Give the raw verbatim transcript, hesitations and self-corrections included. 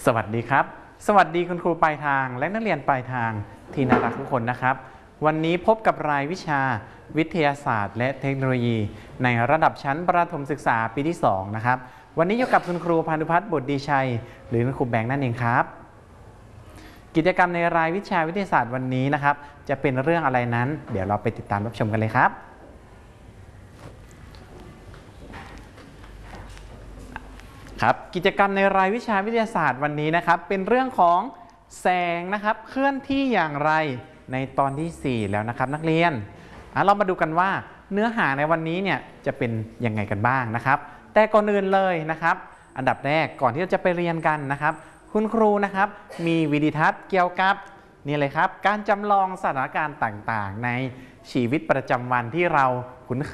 สวัสดีครับสวัสดีคุณครูปลายทางและนักเรียนปลายทางที่น่ารักทุกคนนะครับวันนี้พบกับรายวิชาวิทยาศาสตร์และเทคโนโลยีในระดับชั้นประถมศึกษาปีที่สองนะครับวันนี้อยู่กับคุณครูพานุพัฒน์บุตรดีชัยหรือคุณครูแบงค์นั่นเองครับกิจกรรมในรายวิชาวิทยาศาสตร์วันนี้นะครับจะเป็นเรื่องอะไรนั้นเดี๋ยวเราไปติดตามรับชมกันเลยครับครับกิจกรรมในรายวิชาวิทยาศาสตร์วันนี้นะครับเป็นเรื่องของแสงนะครับเคลื่อนที่อย่างไรในตอนที่สี่แล้วนะครับนักเรียนเรามาดูกันว่าเนื้อหาในวันนี้เนี่ยจะเป็นยังไงกันบ้างนะครับแต่ก่อนอื่นเลยนะครับอันดับแรกก่อนที่เราจะไปเรียนกันนะครับคุณครูนะครับมีวิดีทัศน์เกี่ยวกับนี่เลยครับการจำลองสถานการณ์ต่างๆในชีวิตประจำวันที่เราคุ้นเค